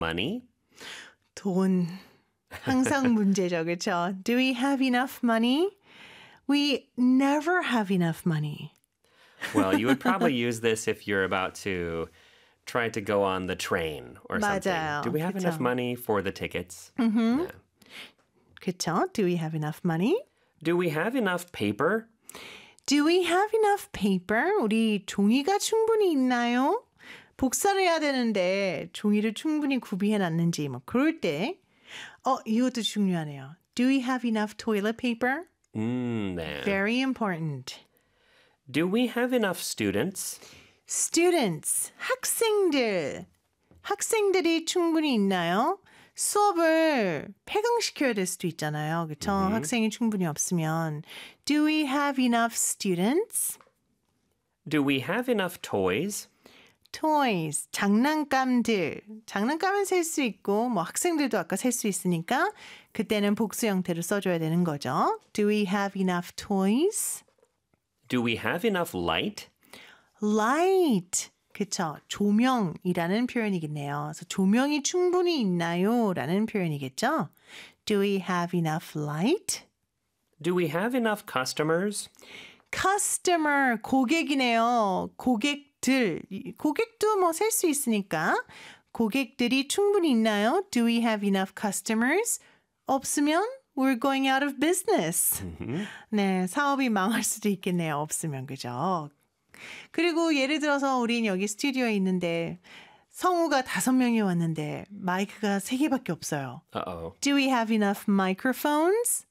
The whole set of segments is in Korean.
money? 돈. 항상 문제죠, 그렇죠? Do we have enough money? We never have enough money. Well, you would probably use this if you're about to try to go on the train or something. 맞아요. Do we have 그쵸. enough money for the tickets? Mm-hmm. Yeah. 그렇죠? Do we have enough money? Do we have enough paper? Do we have enough paper? 우리 종이가 충분히 있나요? 복사를 해야 되는데 종이를 충분히 구비해놨는지 뭐 그럴 때 이것도 중요하네요. Do we have enough toilet paper? 네. Very important. Do we have enough students? Students, 학생들. 학생들이 충분히 있나요? 수업을 폐강시켜야 될 수도 있잖아요. 그렇죠? 학생이 충분히 없으면 Do we have enough students? Do we have enough toys? Toys, 장난감들. 장난감은 셀 수 있고 뭐 학생들도 아까 셀 수 있으니까 그때는 복수 형태로 써줘야 되는 거죠. Do we have enough toys? Do we have enough light? Light. 그쵸. 조명이라는 표현이겠네요. 그래서 조명이 충분히 있나요? 라는 표현이겠죠. Do we have enough light? Do we have enough customers? Customer, 고객이네요. 고객들. 고객도 뭐 셀 수 있으니까. 고객들이 충분히 있나요? Do we have enough customers? 없으면 we're going out of business. 네, 사업이 망할 수도 있겠네요. 없으면, 그죠? 그리고 예를 들어서 우린 여기 스튜디오에 있는데 성우가 5명이 왔는데 마이크가 3개밖에 없어요. Uh-oh. Do we have enough microphones?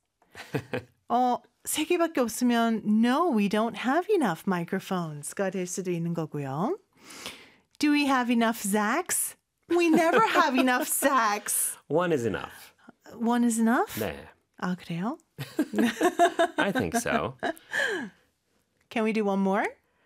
3개밖에 없으면 No, we don't have enough microphones가 될 수도 있는 거고요. Do we have enough sax? We never have enough sax. One is enough. One is enough? 네. 아, 그래요? I think so. Can we do one more?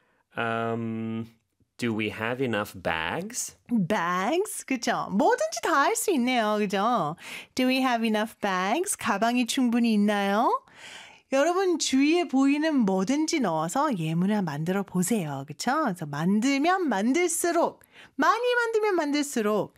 Do we have enough bags? Bags? 그죠? 뭐든지 다 할 수 있네요. 그죠? Do we have enough bags? 가방이 충분히 있나요? 여러분 주위에 보이는 뭐든지 넣어서 예문을 만들어 보세요. 그렇죠? 그래서 만들면 만들수록 많이 만들면 만들수록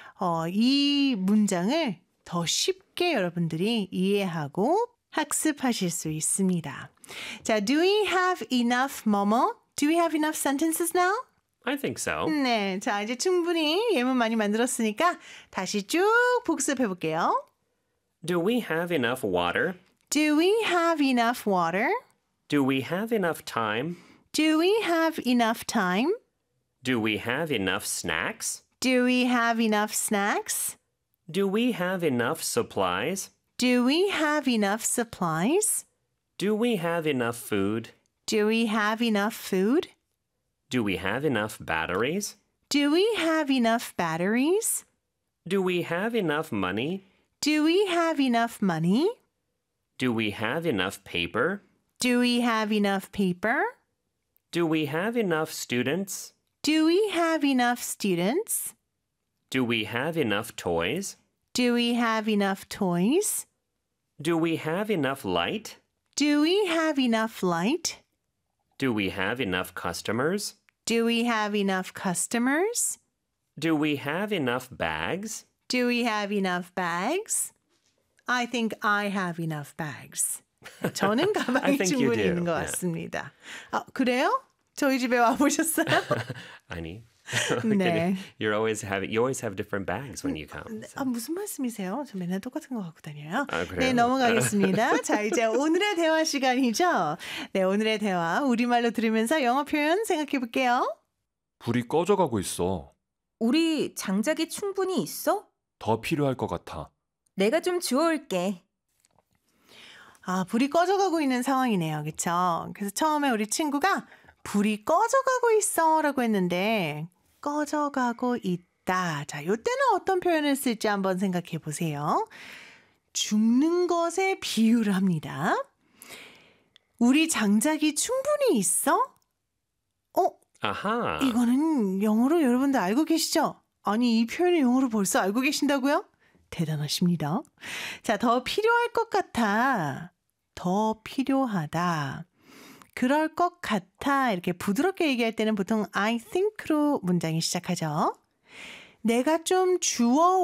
이 문장을 더 쉽게 여러분들이 이해하고 학습하실 수 있습니다. 자, do we have enough 뭐뭐? Do we have enough sentences now? I think so. 네, 자 이제 충분히 예문 많이 만들었으니까 다시 쭉 복습해 볼게요. Do we have enough water? Do we have enough water? Do we have enough time? Do we have enough time? Do we have enough snacks? Do we have enough snacks? Do we have enough supplies? Do we have enough supplies? Do we have enough food? Do we have enough food? Do we have enough batteries? Do we have enough batteries? Do we have enough money? Do we have enough money? Do we have enough paper? Do we have enough paper? Do we have enough students? Do we have enough students? Do we have enough toys? Do we have enough toys? Do we have enough light? Do we have enough light? Do we have enough customers? Do we have enough customers? Do we have enough bags? Do we have enough bags? I think I have enough bags. 저는 I 가방이 think you 충분히 do. 있는 것 Yeah. 같습니다. 아, 그래요? 저희 집에 와보셨어요? 아니. 네. You always have different bags when you come. So. 아, 무슨 말씀이세요? 저 맨날 똑같은 거 갖고 다녀요. 아, 그래요? 네, 넘어가겠습니다. 자, 이제 오늘의 대화 시간이죠. 네, 오늘의 대화 우리말로 들으면서 영어 표현 생각해 볼게요. 불이 꺼져가고 있어. 우리 장작이 충분히 있어? 더 필요할 것 같아. 내가 좀 주워올게. 아, 불이 꺼져가고 있는 상황이네요. 그렇죠? 그래서 처음에 우리 친구가 불이 꺼져가고 있어 라고 했는데 꺼져가고 있다. 자, 이때는 어떤 표현을 쓸지 한번 생각해 보세요. 죽는 것에 비유를 합니다. 우리 장작이 충분히 있어? 아하. 이거는 영어로 여러분들 알고 계시죠? 아니, 이 표현을 영어로 벌써 알고 계신다고요? 대단하십니다. 자, 더 필요할 것 같아. 더 필요하다. 그럴 것 같아. 이렇게 부드럽게 얘기할 때는 보통 I think로 문장이 시작하죠. 내가 좀 주워